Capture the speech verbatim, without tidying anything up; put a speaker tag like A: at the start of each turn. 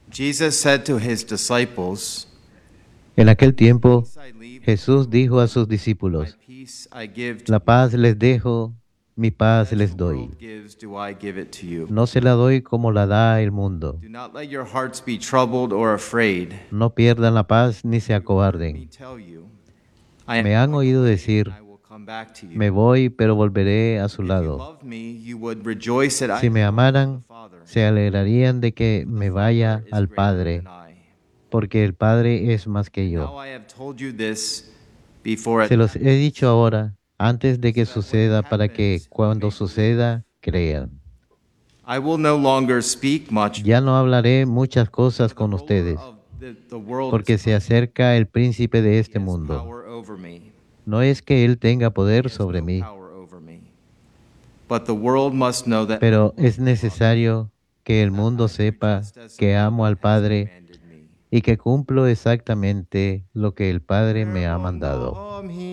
A: Jesus said to his disciples,
B: En aquel tiempo,
A: "Peace I leave,
B: Jesús dijo a sus
A: my
B: discípulos,
A: peace I give to
B: la
A: you.
B: paz les dejo, mi paz
A: As
B: les
A: the
B: doy.
A: world gives, do I give it to you.
B: No se la doy como la da el mundo.
A: Do not let your hearts be troubled or afraid.
B: No pierdan la paz ni se
A: You heard me
B: acobarden.
A: tell you, I am
B: Me han
A: going
B: oído
A: away
B: decir,
A: and I will come back to you.
B: me voy, pero volveré a su
A: If you
B: lado.
A: love me, you would rejoice that I
B: Si
A: am
B: me
A: going to the
B: amaran,
A: Father.
B: se alegrarían de que
A: For the
B: me
A: Father
B: vaya
A: is
B: al
A: greater
B: Padre,
A: than I.
B: porque el Padre es más que
A: And
B: yo.
A: now I have told you this before it
B: Se los he dicho
A: happens,
B: ahora, antes de que
A: so that when it
B: suceda, para que
A: happens, you
B: cuando
A: may
B: suceda, crean.
A: I will no longer speak much.
B: Ya no hablaré muchas
A: For
B: cosas
A: the
B: con
A: ruler
B: ustedes,
A: of the, the world
B: porque
A: is
B: se
A: coming.
B: acerca el príncipe de
A: He
B: este
A: has
B: mundo.
A: power over me.
B: No es que él tenga
A: He
B: poder
A: has
B: sobre
A: no
B: mí,
A: power over me. But the world must know that I
B: pero
A: love
B: es
A: the Father,
B: necesario que el
A: and that
B: mundo
A: I do
B: sepa
A: just as the
B: que amo
A: Father
B: al
A: has
B: Padre
A: commanded me.
B: y que cumplo exactamente lo que el Padre me ha
A: There
B: mandado.
A: long he